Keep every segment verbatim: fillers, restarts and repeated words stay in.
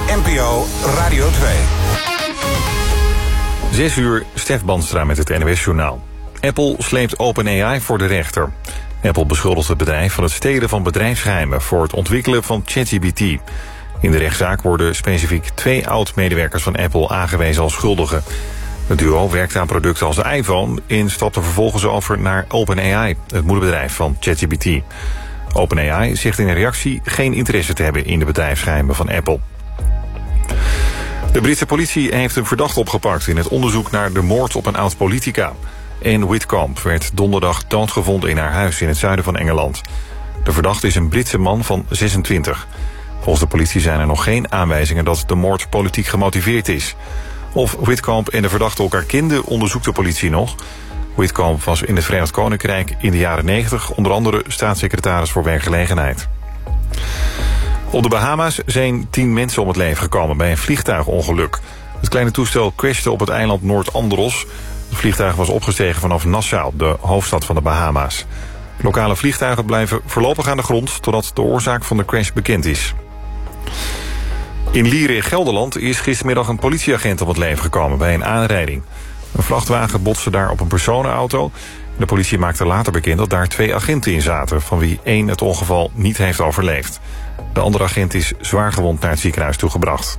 N P O Radio twee. Zes uur, Stef Bandstra met het N O S-journaal. Apple sleept OpenAI voor de rechter. Apple beschuldigt het bedrijf van het stelen van bedrijfsgeheimen voor het ontwikkelen van ChatGPT. In de rechtszaak worden specifiek twee oud-medewerkers van Apple aangewezen als schuldigen. Het duo werkte aan producten als de iPhone en stapte vervolgens over naar OpenAI, het moederbedrijf van ChatGPT. OpenAI zegt in een reactie geen interesse te hebben in de bedrijfsgeheimen van Apple. De Britse politie heeft een verdachte opgepakt in het onderzoek naar de moord op een oud-politica. Anne Whitcomb werd donderdag doodgevonden in haar huis in het zuiden van Engeland. De verdachte is een Britse man van zesentwintig. Volgens de politie zijn er nog geen aanwijzingen dat de moord politiek gemotiveerd is. Of Whitcomb en de verdachte elkaar kenden, onderzoekt de politie nog. Whitcomb was in het Verenigd Koninkrijk in de jaren negentig... onder andere staatssecretaris voor werkgelegenheid. Op de Bahama's zijn tien mensen om het leven gekomen bij een vliegtuigongeluk. Het kleine toestel crashte op het eiland Noord-Andros. Het vliegtuig was opgestegen vanaf Nassau, de hoofdstad van de Bahama's. Lokale vliegtuigen blijven voorlopig aan de grond totdat de oorzaak van de crash bekend is. In Lieren in Gelderland is gistermiddag een politieagent om het leven gekomen bij een aanrijding. Een vrachtwagen botste daar op een personenauto. De politie maakte later bekend dat daar twee agenten in zaten, van wie één het ongeval niet heeft overleefd. De andere agent is zwaargewond naar het ziekenhuis toegebracht.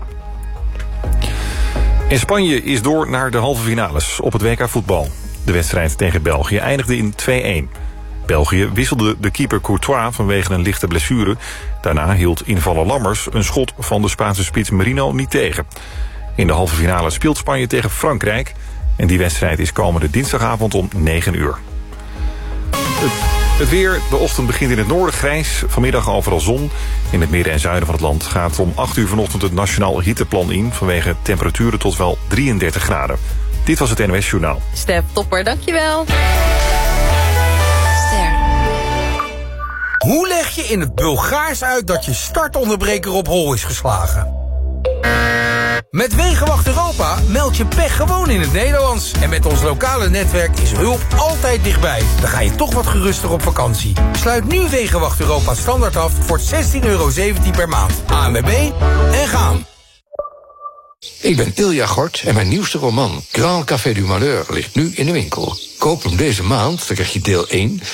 En Spanje is door naar de halve finales op het W K voetbal. De wedstrijd tegen België eindigde in twee-een. België wisselde de keeper Courtois vanwege een lichte blessure. Daarna hield invaller Lammers een schot van de Spaanse spits Merino niet tegen. In de halve finale speelt Spanje tegen Frankrijk. En die wedstrijd is komende dinsdagavond om negen uur. Het, het weer, de ochtend begint in het noorden grijs. Vanmiddag overal zon. In het midden en zuiden van het land gaat om acht uur vanochtend het Nationaal Hitteplan in. Vanwege temperaturen tot wel drieëndertig graden. Dit was het N O S-journaal. Stef, topper, dankjewel. Hoe leg je in het Bulgaars uit dat je startonderbreker op hol is geslagen? Met Wegenwacht Europa meld je pech gewoon in het Nederlands. En met ons lokale netwerk is hulp altijd dichtbij. Dan ga je toch wat geruster op vakantie. Sluit nu Wegenwacht Europa standaard af voor zestien euro zeventien per maand. A N W B en gaan. Ik ben Ilja Gort en mijn nieuwste roman Grand Café du Malheur ligt nu in de winkel. Koop hem deze maand, dan krijg je deel één...